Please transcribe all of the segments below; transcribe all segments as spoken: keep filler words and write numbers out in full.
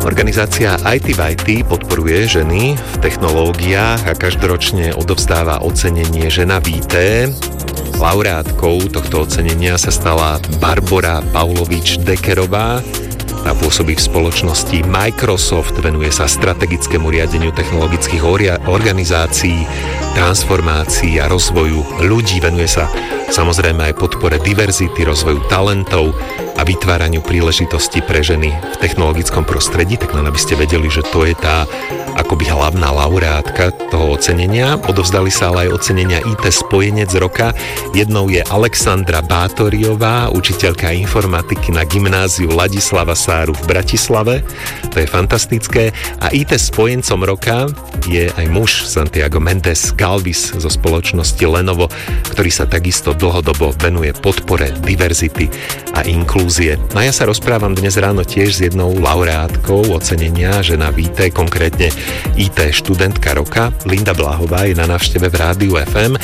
Organizácia í té v í té podporuje ženy v technológiách a každoročne odovzdáva ocenenie Žena v í té. Laureátkou tohto ocenenia sa stala Barbora Pavlovič-Dekerová. Tá pôsobí v spoločnosti Microsoft, venuje sa strategickému riadeniu technologických organizácií, transformácii a rozvoju ľudí. Venuje sa samozrejme aj podpore diverzity, rozvoju talentov a vytváraniu príležitostí pre ženy v technologickom prostredí. Tak len aby ste vedeli, že to je tá akoby hlavná laureátka toho ocenenia. Odovzdali sa ale aj ocenenia í té Spojenec roka. Jednou je Alexandra Bátoriová, učiteľka informatiky na gymnáziu Ladislava Sáru v Bratislave. To je fantastické. A í té Spojencom roka je aj muž Santiago Mendes Galvis zo spoločnosti Lenovo, ktorý sa takisto dlhodobo venuje podpore diverzity a inklúzie. No a ja sa rozprávam dnes ráno tiež s jednou laureátkou ocenenia Žena v í té, konkrétne í té študentka roka. Linda Blahová je na návšteve v Rádiu ef em.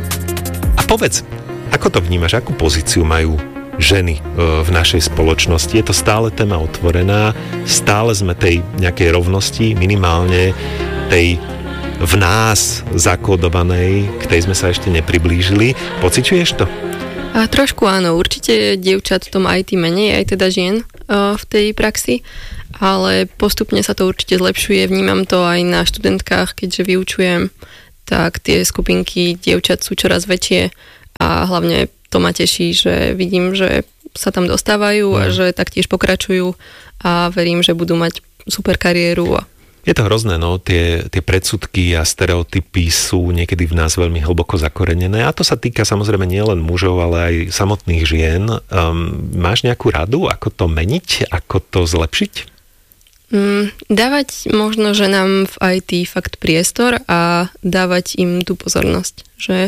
A povedz, ako to vnímaš, akú pozíciu majú ženy v našej spoločnosti? Je to stále téma otvorená, stále sme tej nejakej rovnosti, minimálne tej v nás zakódovanej, k tej sme sa ešte nepriblížili. Pociťuješ to? A trošku áno, určite dievčat v tom í té menej, aj teda žien uh, v tej praxi, ale postupne sa to určite zlepšuje, vnímam to aj na študentkách, keďže vyučujem, tak tie skupinky dievčat sú čoraz väčšie a hlavne to ma teší, že vidím, že sa tam dostávajú a že taktiež pokračujú a verím, že budú mať super kariéru. Je to hrozné, no, tie, tie predsudky a stereotypy sú niekedy v nás veľmi hlboko zakorenené a to sa týka samozrejme nielen mužov, ale aj samotných žien. Um, máš nejakú radu, ako to meniť, ako to zlepšiť? Mm, dávať možno ženám v í té fakt priestor a dávať im tú pozornosť, že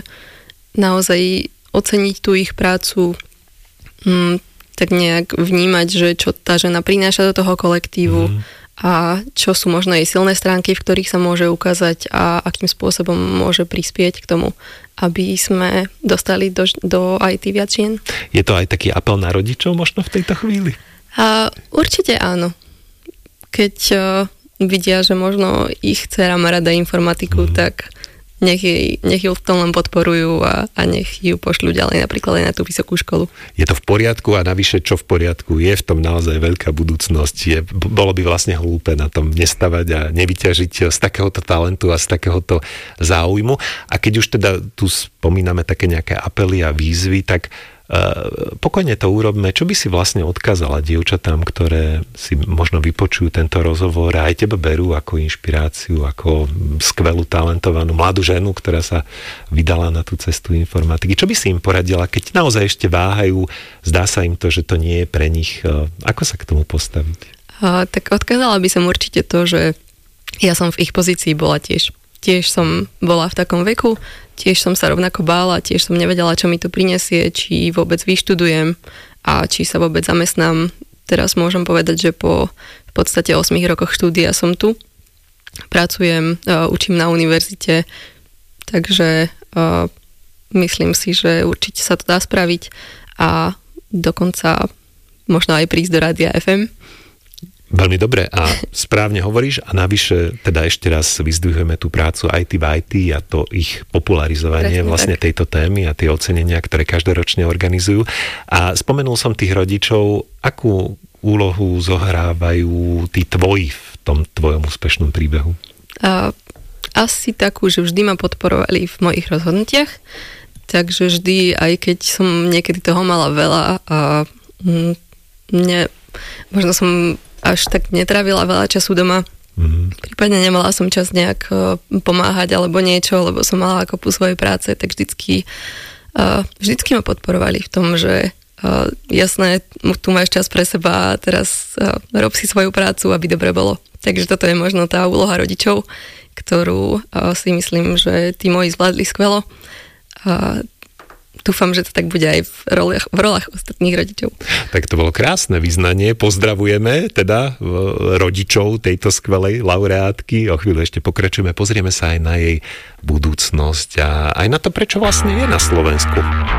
naozaj oceniť tú ich prácu, mm, tak nejak vnímať, že čo tá žena prináša do toho kolektívu, mm. a čo sú možno jej silné stránky, v ktorých sa môže ukázať a akým spôsobom môže prispieť k tomu, aby sme dostali do, do í té viac žien. Je to aj taký apel na rodičov možno v tejto chvíli? A určite áno. Keď uh, vidia, že možno ich dcera má rada informatiku, mm. tak nech, jej, nech ju v tom len podporujú a, a nech ju pošľú ďalej napríklad aj na tú vysokú školu. Je to v poriadku a navyše čo v poriadku? Je v tom naozaj veľká budúcnosť. Je, bolo by vlastne hlúpe na tom nestavať a nevyťažiť z takéhoto talentu a z takéhoto záujmu. A keď už teda tu spomíname také nejaké apely a výzvy, tak Uh, pokojne to urobme. Čo by si vlastne odkázala dievčatám, ktoré si možno vypočujú tento rozhovor a aj teba berú ako inšpiráciu, ako skvelú, talentovanú mladú ženu, ktorá sa vydala na tú cestu informatiky? Čo by si im poradila, keď naozaj ešte váhajú, zdá sa im to, že to nie je pre nich? Uh, ako sa k tomu postaviť? Uh, tak odkázala by som určite to, že ja som v ich pozícii bola tiež. Tiež som bola v takom veku, tiež som sa rovnako bála, tiež som nevedela, čo mi to prinesie, či vôbec vyštudujem a či sa vôbec zamestnám. Teraz môžem povedať, že po v podstate ôsmich rokoch štúdia som tu. Pracujem, uh, učím na univerzite, takže uh, myslím si, že určite sa to dá spraviť a dokonca možno aj prísť do Rádia ef em. Veľmi dobre a správne hovoríš a navyše teda ešte raz vyzdvihujeme tú prácu í té v í té a to ich popularizovanie Presne vlastne tak. Tejto témy a tie ocenenia, ktoré každoročne organizujú. A spomenul som tých rodičov, akú úlohu zohrávajú tí tvoji v tom tvojom úspešnom príbehu? A, asi takú, že vždy ma podporovali v mojich rozhodnutiach, takže vždy, aj keď som niekedy toho mala veľa a mne, možno som až tak netravila veľa času doma. Mm-hmm. Prípadne nemala som čas nejak uh, pomáhať alebo niečo, lebo som mala kopu svojej práce, tak vždycky, uh, vždycky ma podporovali v tom, že uh, jasné, tu máš čas pre seba a teraz uh, rob si svoju prácu, aby dobre bolo. Takže toto je možno tá úloha rodičov, ktorú uh, si myslím, že tí moji zvládli skvelo. Uh, Dúfam, že to tak bude aj v rolách, v rolách ostatných rodičov. Tak to bolo krásne vyznanie. Pozdravujeme teda rodičov tejto skvelej laureátky. O chvíľu ešte pokračujeme. Pozrieme sa aj na jej budúcnosť a aj na to, prečo vlastne je na Slovensku.